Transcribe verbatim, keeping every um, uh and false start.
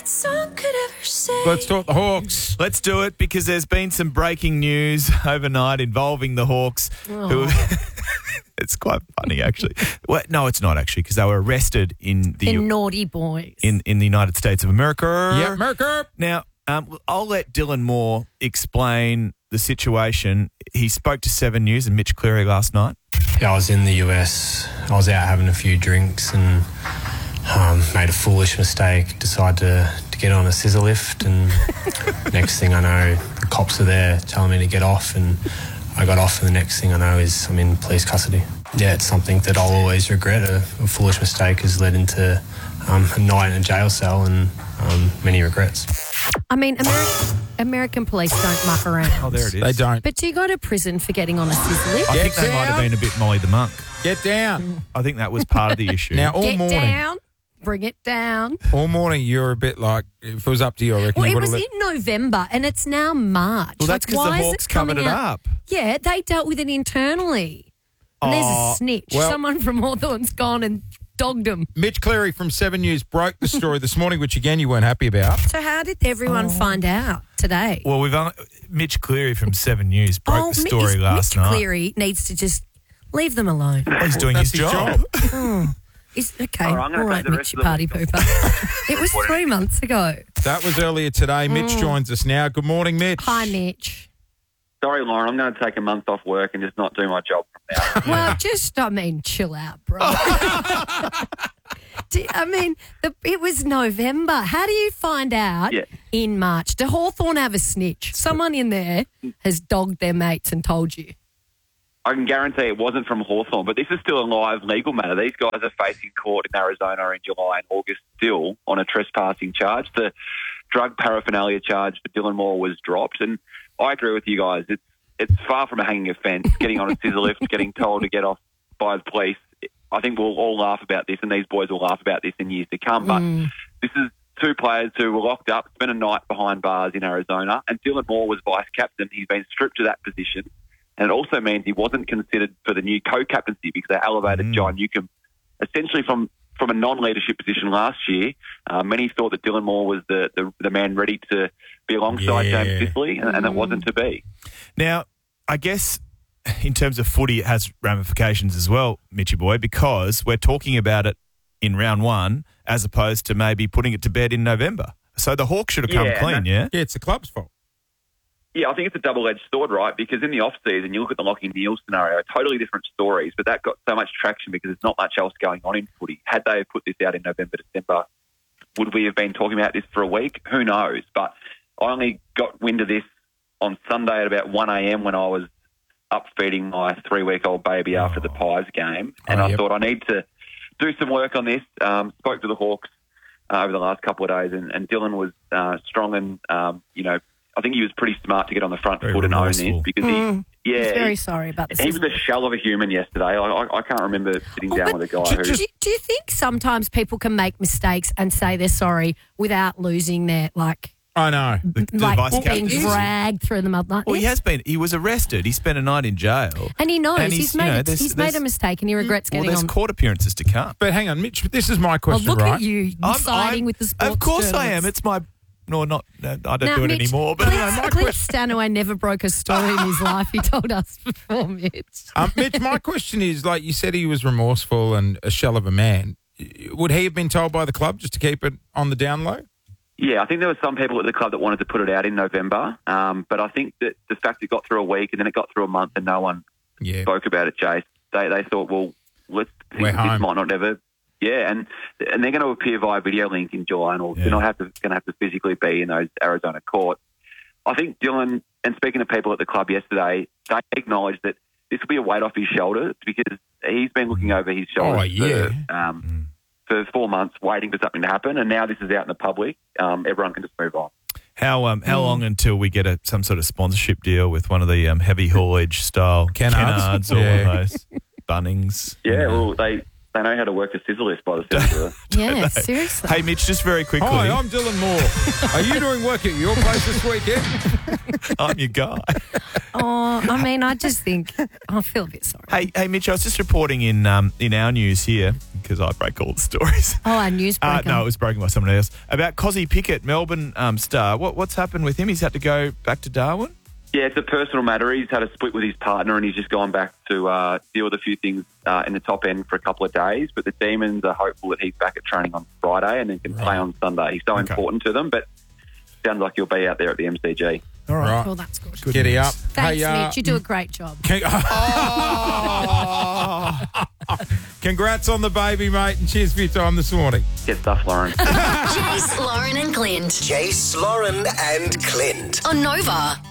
song could ever say. Let's talk the Hawks. Let's do it because there's been some breaking news overnight involving the Hawks. Oh. Who It's quite funny, actually. Well, no, it's not actually because they were arrested in the In Naughty Boys. in, in the United States of America. Yeah, Merker. Now, um, I'll let Dylan Moore explain the situation. He spoke to Seven News and Mitch Cleary last night. Yeah, I was in the U S. I was out having a few drinks and um, made a foolish mistake. Decided to, to get on a scissor lift, and next thing I know, the cops are there telling me to get off, and I got off, and the next thing I know is I'm in police custody. Yeah, it's something that I'll always regret. A, a foolish mistake has led into um, a night in a jail cell and um, many regrets. I mean, Ameri- American police don't muck around. Oh, there it is. They don't. But do you go to prison for getting on a scissor lift? I think Get they might have down. been a bit Molly the Monk. Get down. I think that was part of the issue. Now, all Get morning, down, bring it down. all morning, you're a bit like, if it was up to you, I reckon Well, you it would was have in November and it's now March. well, that's Like, because why the is Hawks it coming covered it out? up. Yeah, they dealt with it internally. And there's Oh, a snitch. well- Someone from Hawthorn's gone and dogged them. Mitch Cleary from Seven News broke the story this morning, which again you weren't happy about. So how did everyone find out today? Well, we've only, Mitch Cleary from Seven News broke oh, the story Mi- last Mister night. Cleary needs to just leave them alone. Well, he's doing That's his his job. job. Is, okay, All all right, I'm gonna right, take the Mitch, rest you of the party week pooper. It was three months ago. That was earlier today. Mitch joins us now. Good morning, Mitch. Hi, Mitch. Sorry, Lauren, I'm going to take a month off work and just not do my job from now. Well, just, I mean, chill out, bro. Do- I mean, the, it was November. How do you find out Yeah. in March? Do Hawthorn have a snitch? Someone in there has dogged their mates and told you. I can guarantee it wasn't from Hawthorn, but this is still a live legal matter. These guys are facing court in Arizona in July and August still on a trespassing charge. The drug paraphernalia charge for Dylan Moore was dropped, and I agree with you guys. It's it's far from a hanging offence, getting on a scissor lift, getting told to get off by the police. I think we'll all laugh about this, and these boys will laugh about this in years to come. But this is two players who were locked up, spent a night behind bars in Arizona, and Dylan Moore was vice-captain. He's been stripped of that position, and it also means he wasn't considered for the new co-captaincy because they elevated Mm. John Newcomb essentially from, from a non-leadership position last year. Uh, many thought that Dylan Moore was the, the, the man ready to be alongside Yeah. James Sicily, and, and it wasn't to be. Now, I guess in terms of footy, it has ramifications as well, Mitchy boy, because we're talking about it in round one as opposed to maybe putting it to bed in November. So the Hawks should have come Yeah, and clean, that- yeah? Yeah, it's the club's fault. Yeah, I think it's a double-edged sword, right? Because in the off-season, you look at the Lockie Neal scenario, totally different stories, but that got so much traction because there's not much else going on in footy. Had they put this out in November, December, would we have been talking about this for a week? Who knows? But I only got wind of this on Sunday at about one a.m. when I was up feeding my three-week-old baby after the Pies game, and Oh, I yep. thought I need to do some work on this. Um, spoke to the Hawks uh, over the last couple of days, and, and Dylan was uh, strong and, um, you know, I think he was pretty smart to get on the front Very foot and own remorseful. this because Mm. he, yeah, He's very he, sorry about this. he was a shell of a human yesterday. I, I, I can't remember sitting Oh, down but with a guy do, who. do, do you think sometimes people can make mistakes and say they're sorry without losing their, like, I know. The, the like vice being captain. dragged through the mud? Like Well, he this? has been. He was arrested. He spent a night in jail. And he knows And he's, he's, made you know, a, there's- he's made a there's- mistake and he regrets Well, getting there's on. court appearances to come. But hang on, Mitch, this is my Oh, question, look right? at you I'm- siding I'm- with the sports Of course I am. journalists. It's my... No, not... No, I don't Now, do it Mitch, anymore. But Clint, no, my Clint question... Stanaway never broke a story in his life. He told us before, Mitch. Um, Mitch, my question is, like you said, he was remorseful and a shell of a man. Would he have been told by the club just to keep it on the down low? Yeah, I think there were some people at the club that wanted to put it out in November, um, but I think that the fact it got through a week and then it got through a month and no one Yeah. spoke about it, Jace, they they thought, well, let's We're this home. might not never. Yeah, and and they're going to appear via video link in July and August. Yeah. They're not have to, going to have to physically be in those Arizona courts. I think Dylan, and speaking to people at the club yesterday, they acknowledged that this will be a weight off his shoulders because he's been looking over his shoulders Oh, yeah. for, um, for four months waiting for something to happen, and now this is out in the public. Um, everyone can just move on. How um how long until we get a some sort of sponsorship deal with one of the um, heavy haulage style Kennards? Kennards or Yeah. one of those Bunnings? Yeah, well, they, they know how to work a scissor lift by the sounds of it. Yeah, seriously. Hey, Mitch, just very quickly. Hi, I'm Dylan Moore. Are you doing work at your place this weekend? I'm your guy. Oh, I mean, I just think I feel a bit sorry. Hey, hey, Mitch, I was just reporting in um, in our news here because I break all the stories. Oh, our newsbreaker. Uh, no, it was broken by someone else. About Cozzy Pickett, Melbourne um, star. What, what's happened with him? He's had to go back to Darwin? Yeah, it's a personal matter. He's had a split with his partner and he's just gone back to uh, deal with a few things uh, in the top end for a couple of days. But the Demons are hopeful that he's back at training on Friday and then can Right. play on Sunday. He's so Okay. important to them, but sounds like he'll be out there at the M C G. All right. Right. Well, that's good. Good Giddy news. up. Thanks, Hey, uh, Mitch. You do a great job. Con- Congrats on the baby, mate, and cheers for your time this morning. Get stuff, Lauren. Jace, Lauren and Clint. Jace, Lauren, and Clint. On Nova.